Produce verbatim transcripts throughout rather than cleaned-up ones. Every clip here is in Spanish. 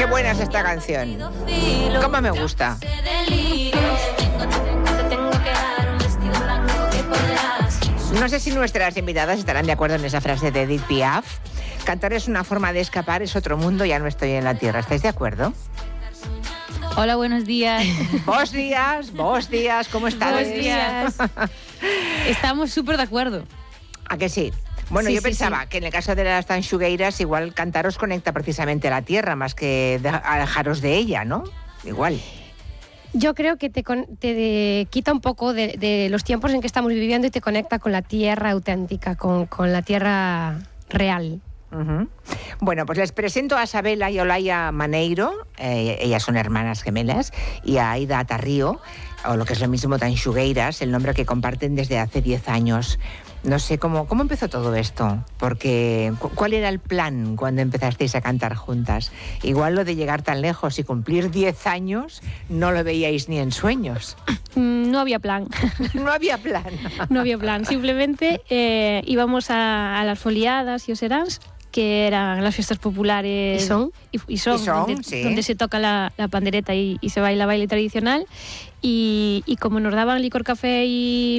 Qué buena es esta canción. Cómo me gusta. No sé si nuestras invitadas estarán de acuerdo en esa frase de Edith Piaf. Cantar es una forma de escapar, es otro mundo, ya no estoy en la tierra. ¿Estáis de acuerdo? Hola, buenos días. Vos días, vos días, ¿cómo estás? Buenos días. Estamos súper de acuerdo. ¿A que sí? Bueno, sí, yo sí, pensaba sí. que en el caso de las tanxugueiras igual cantar os conecta precisamente a la tierra más que de, alejaros de ella, ¿no? Igual. Yo creo que te, con, te de, quita un poco de, de los tiempos en que estamos viviendo y te conecta con la tierra auténtica, con, con la tierra real. Uh-huh. Bueno, pues les presento a Sabela y Olaya Maneiro, eh, ellas son hermanas gemelas, y a Aida Atarrío, o lo que es lo mismo Tanxugueiras, el nombre que comparten desde hace diez años. No sé cómo, cómo empezó todo esto, porque ¿cuál era el plan cuando empezasteis a cantar juntas? Igual lo de llegar tan lejos y cumplir diez años no lo veíais ni en sueños. No había plan. No había plan. No había plan. Simplemente eh, íbamos a, a las foliadas y oserans, que eran las fiestas populares. ¿Y son? Y, y son, ¿Y son? donde, Sí. donde se toca la, la pandereta y, y se baila baile tradicional. Y, y como nos daban licor café y,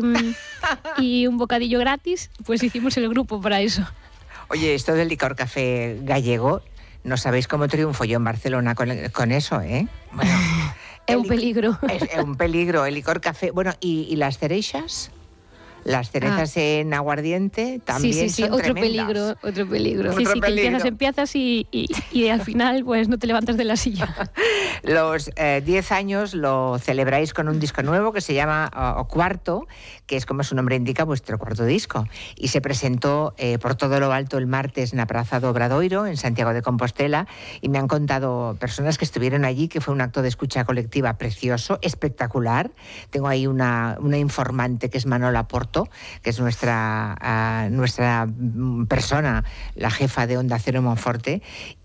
y un bocadillo gratis, pues hicimos el grupo para eso. Oye, esto del licor café gallego, no sabéis cómo triunfo yo en Barcelona con, con eso, ¿eh? Bueno, es un peligro. Es, es un peligro, el licor café. Bueno, ¿y, y las cerezas? Las cerezas ah. en aguardiente también sí, sí, sí. son otro tremendas. peligro, otro peligro. Sí, Otro sí, peligro. que empiezas, empiezas y, y, y al final pues no te levantas de la silla. Los diez eh, años lo celebráis con un disco nuevo que se llama uh, O Cuarto, que es como su nombre indica, vuestro cuarto disco. Y se presentó eh, por todo lo alto el martes en la Praza do Obradoiro, en Santiago de Compostela, y me han contado personas que estuvieron allí que fue un acto de escucha colectiva precioso, espectacular. Tengo ahí una, una informante que es Manola Porto, que es nuestra, uh, nuestra persona, la jefa de Onda Cero Monforte,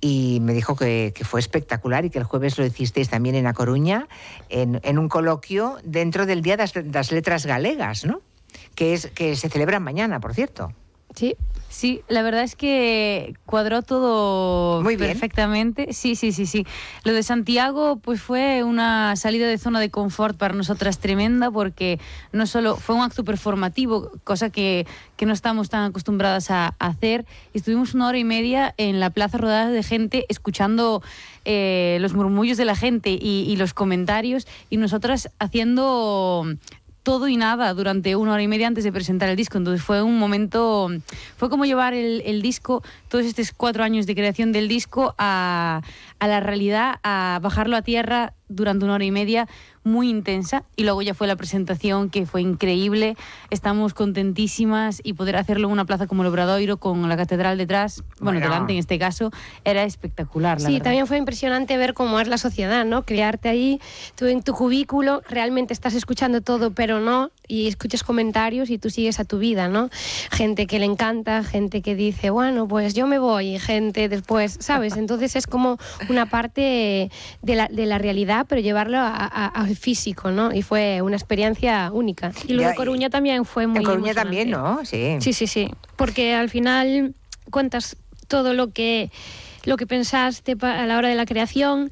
y me dijo que, que fue espectacular y que el jueves lo hicisteis también en A Coruña, en, en un coloquio dentro del Día das, das Letras Galegas, ¿no? Que, es, que se celebra mañana, por cierto. Sí. Sí, la verdad es que cuadró todo muy bien. Perfectamente. Sí, sí, sí, sí. Lo de Santiago pues fue una salida de zona de confort para nosotras tremenda, porque no solo fue un acto performativo, cosa que, que no estamos tan acostumbradas a, a hacer. Estuvimos una hora y media en la plaza rodada de gente escuchando eh, los murmullos de la gente y, y los comentarios, y nosotras haciendo todo y nada durante una hora y media antes de presentar el disco. Entonces fue un momento, fue como llevar el, el disco, todos estos cuatro años de creación del disco a, a la realidad, a bajarlo a tierra durante una hora y media muy intensa, y luego ya fue la presentación, que fue increíble. Estamos contentísimas, y poder hacerlo en una plaza como el Obradoiro con la catedral detrás, bueno, bueno. delante en este caso, era espectacular, la Sí, verdad. también fue impresionante ver cómo es la sociedad, ¿no? Crearte ahí, tú en tu cubículo, realmente estás escuchando todo, pero no, y escuchas comentarios y tú sigues a tu vida, ¿no? Gente que le encanta, gente que dice, bueno, pues yo me voy, y gente después, ¿sabes? Entonces es como una parte de la, de la realidad, pero llevarlo al físico, ¿no? Y fue una experiencia única. Y luego en Coruña también fue muy En Coruña también, ¿no? Sí. Sí, sí, sí. Porque al final cuentas todo lo que lo que pensaste a la hora de la creación,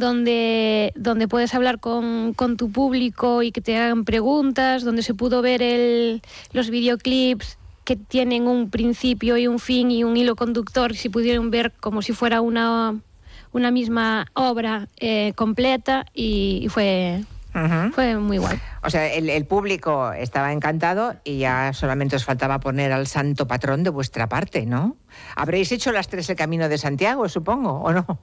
donde, donde puedes hablar con, con tu público y que te hagan preguntas, donde se pudo ver el, los videoclips que tienen un principio y un fin y un hilo conductor, si pudieron ver como si fuera una, una misma obra eh, completa, y, y fue... Uh-huh. Fue muy guay. O sea, el, el público estaba encantado y ya solamente os faltaba poner al santo patrón de vuestra parte, ¿no? Habréis hecho las tres el Camino de Santiago, supongo, ¿o no?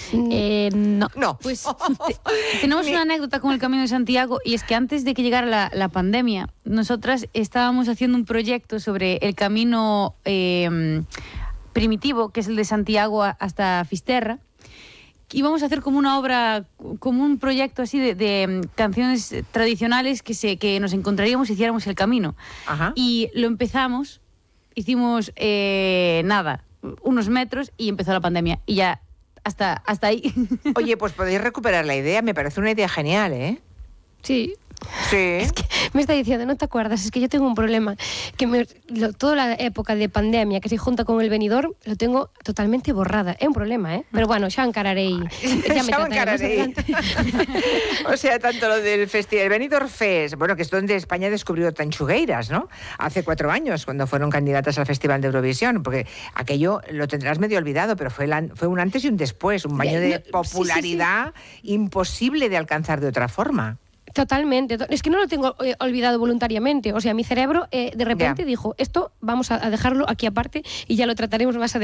Eh, no. No. Pues te, tenemos una anécdota con el Camino de Santiago, y es que antes de que llegara la, la pandemia, nosotras estábamos haciendo un proyecto sobre el camino eh, primitivo, que es el de Santiago hasta Fisterra. Íbamos a hacer como una obra, como un proyecto así de, de canciones tradicionales que, se, que nos encontraríamos y hiciéramos el camino. Ajá. Y lo empezamos, hicimos eh, nada, unos metros, y empezó la pandemia. Y ya, hasta, hasta ahí. Oye, pues podéis recuperar la idea, me parece una idea genial, ¿eh? Sí. Sí. Es que me está diciendo, no te acuerdas, es que yo tengo un problema, que me, lo, toda la época de pandemia que se junta con el Benidorm, lo tengo totalmente borrada. É un problema, ¿eh? Pero bueno, xa encararei. Ya me encararé. O sea, tanto lo del festival, el Benidorm Fest, bueno, que es donde España descubrió Tanchugueiras, ¿no? Hace cuatro años, cuando fueron candidatas al Festival de Eurovisión, porque aquello lo tendrás medio olvidado, pero fue, la, fue un antes y un después, un baño de popularidad sí, sí, sí. imposible de alcanzar de otra forma. Totalmente. Es que no lo tengo eh, olvidado voluntariamente. O sea, mi cerebro eh, de repente ya. dijo, esto vamos a, a dejarlo aquí aparte y ya lo trataremos más adelante.